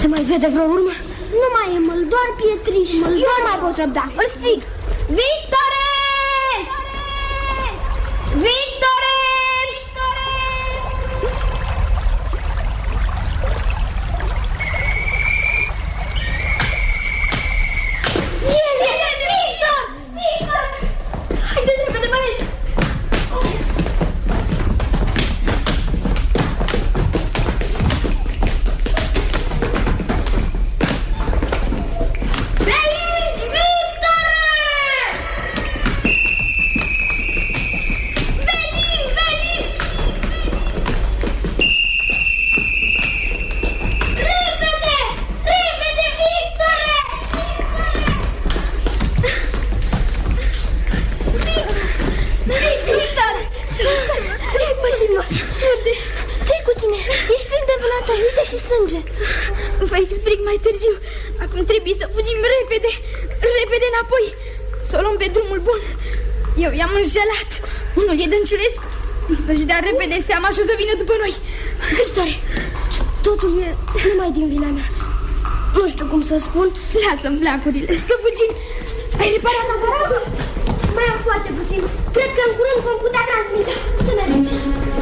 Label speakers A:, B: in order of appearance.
A: Se mai vede vreo urmă?
B: Nu mai e măl, doar pietriși.
A: Eu nu mai pot răbda. Îl strig. Victore! Victore!
B: Vă explic mai târziu. Acum trebuie să fugim repede. Repede înapoi. Să o luăm pe drumul bun. Eu i-am înșelat. Unul e Dănciulescu. Să-și dea repede seama și o să vină după noi.
A: Victore, totul e numai din vina mea. Nu știu cum să spun.
B: Lasă-mi flacurile, să fugim. Ai reparat aparatul?
A: Mai am foarte puțin. Cred că în curând vom putea transmite. Să mergem.